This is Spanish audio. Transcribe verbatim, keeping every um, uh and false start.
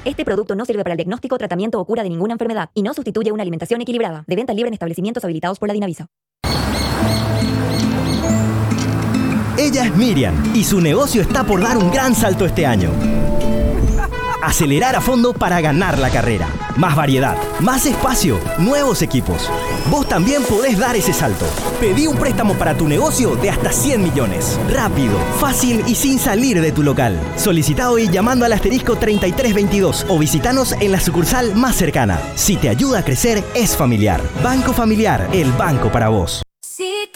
Este producto no sirve para el diagnóstico, tratamiento o cura de ninguna enfermedad y no sustituye una alimentación equilibrada. De venta libre en establecimientos habilitados por la Dinavisa. Ella es Miriam y su negocio está por dar un gran salto este año. Acelerar a fondo para ganar la carrera. Más variedad, más espacio, nuevos equipos. Vos también podés dar ese salto. Pedí un préstamo para tu negocio de hasta cien millones. Rápido, fácil y sin salir de tu local. Solicita hoy llamando al asterisco treinta y tres veintidós o visitanos en la sucursal más cercana. Si te ayuda a crecer, es familiar. Banco Familiar, el banco para vos.